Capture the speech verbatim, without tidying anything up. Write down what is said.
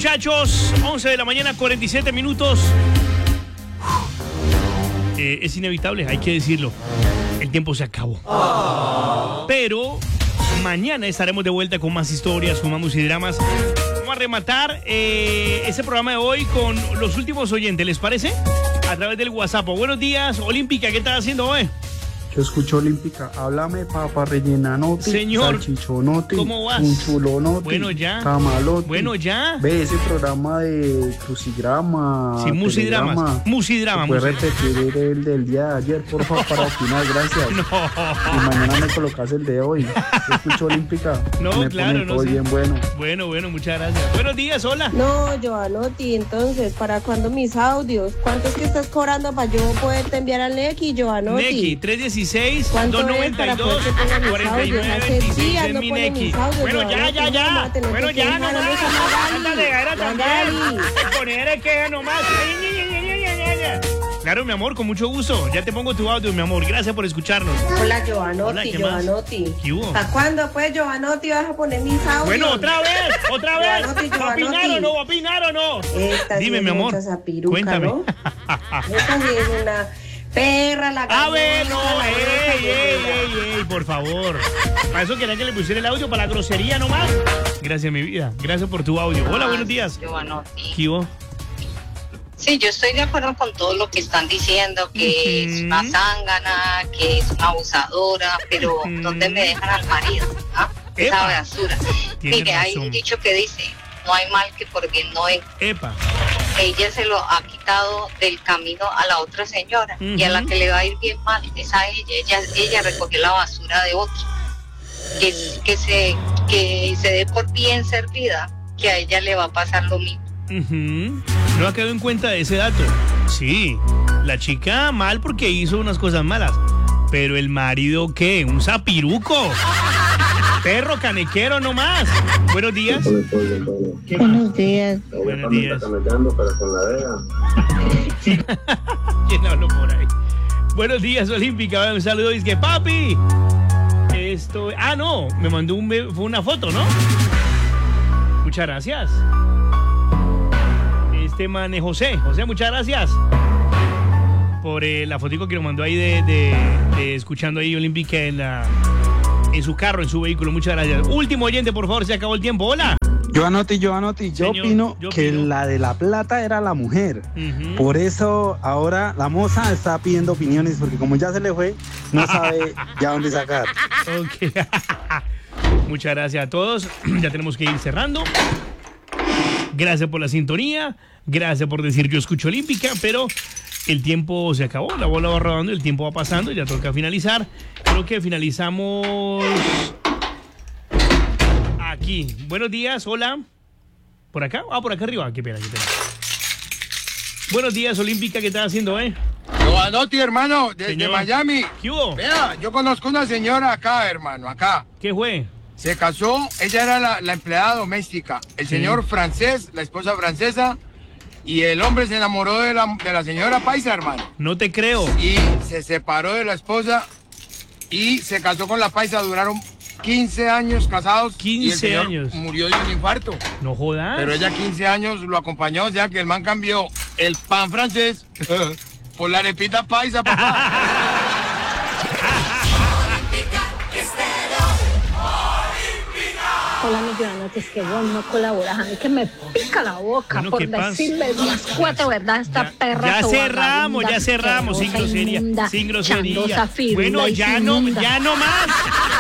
muchachos, once de la mañana, cuarenta y siete minutos. Eh, es inevitable, hay que decirlo. El tiempo se acabó. Oh. Pero mañana estaremos de vuelta con más historias, con más musidramas. Vamos a rematar eh, ese programa de hoy con los últimos oyentes, ¿les parece? A través del WhatsApp. Buenos días, Olímpica, ¿qué estás haciendo hoy? Yo escucho Olímpica, háblame papa rellena noti, señor, salchichonoti, ¿cómo vas? Un chulonoti, bueno ya, camaloti. Bueno ya. Ve ese programa de crucigrama. Sí, musidramas, musidrama. ¿Puedes repetir el del día de ayer, por favor, para opinar? Gracias. No. Y mañana me colocas el de hoy. Yo escucho Olímpica. No, me claro, pone no todo sí. bien bueno. Bueno, bueno, muchas gracias. Buenos días, hola. No, Giovanotti, entonces, ¿para cuándo mis audios? ¿Cuánto es que estás cobrando para yo poderte enviar al Neki, Giovanotti? Neki, tres dieciséis, ¿cuánto dos noventa y dos, cuarenta y nueve, veintiséis es mi Neki. Bueno, ya, ya, ya. Bueno, ya, no más. Ándale, era también. Poner queja nomás. Claro, mi amor, con mucho gusto. Ya te pongo tu audio, mi amor. Gracias por escucharnos. Hola, Giovanotti, Giovanotti. ¿Qué hubo? ¿Hasta cuándo, pues, Giovanotti, vas a poner mis audios? Bueno, otra vez, otra vez. ¿Va a opinar o no? ¿Va a opinar o no? Esta Dime, mi amor. Zapiruca, cuéntame. ¿no? Esta sí es una perra, la A ver, no, ey, ey, ey, ey, por favor. Para eso quería que le pusiera el audio para la grosería nomás. Gracias, mi vida. Gracias por tu audio. Hola, buenos días. Giovanotti. ¿Qué hubo? Sí, yo estoy de acuerdo con todo lo que están diciendo, que uh-huh. es una zángana, que es una abusadora, pero uh-huh. ¿dónde me dejan al marido? ¿Ah? Esa basura. Mire, razón. Hay un dicho que dice, no hay mal que por bien no venga. Epa. Ella se lo ha quitado del camino a la otra señora, uh-huh. y a la que le va a ir bien mal es a ella. Ella, ella recogió la basura de otro. Que, que, se, que se dé por bien servida, que a ella le va a pasar lo mismo. Uh-huh. No ha quedado en cuenta de ese dato. Sí, la chica mal porque hizo unas cosas malas. Pero el marido, ¿qué? Un zapiruco. Perro canequero nomás. Buenos días. Buenos días. Buenos días. ¿Quién habló por ahí? Buenos días, Olímpica. Un saludo. Dice que papi. Esto. Ah, no. Me mandó un, fue una foto, ¿no? Muchas gracias. Este man es José. José, muchas gracias por eh, la fotico que nos mandó ahí de, de, de escuchando ahí Olímpica en la en su carro, en su vehículo. Muchas gracias. Último oyente, por favor, se acabó el tiempo. Hola. Giovanotti, Giovanotti, yo Señor, opino yo que opino. la de la plata era la mujer. Uh-huh. Por eso ahora la moza está pidiendo opiniones, porque como ya se le fue, no sabe ya dónde sacar. Ok. Muchas gracias a todos. Ya tenemos que ir cerrando. Gracias por la sintonía. Gracias por decir que yo escucho Olímpica, pero el tiempo se acabó, la bola va rodando, el tiempo va pasando, ya toca finalizar. Creo que finalizamos aquí. Buenos días, hola. ¿Por acá? Ah, por acá arriba. Qué pena, qué pena. Buenos días, Olímpica, ¿qué estás haciendo, eh? Giovanotti, hermano, desde Señor. Miami. ¿Qué hubo? Vea, yo conozco una señora acá, hermano, acá. ¿Qué fue? Se casó, ella era la, la empleada doméstica. El Sí. señor francés, la esposa francesa, y el hombre se enamoró de la, de la señora paisa, hermano. No te creo. Y se separó de la esposa y se casó con la paisa. Duraron quince años casados. quince y el señor años. murió de un infarto. No jodas. Pero ella quince años lo acompañó, o sea que el man cambió el pan francés por la arepita paisa, papá. Hola, mi Giovanotti, es que vos no colaboras. A mí que me pica la boca Bueno, por ¿qué pasa? decirle las cuatro verdad esta Ya, perra. ya toda cerramos, ya vagabunda, cerramos, sin asquerosa, grosería, inmunda, sin grosería. chandosa, firula Bueno, y ya no, inmunda. ya no más.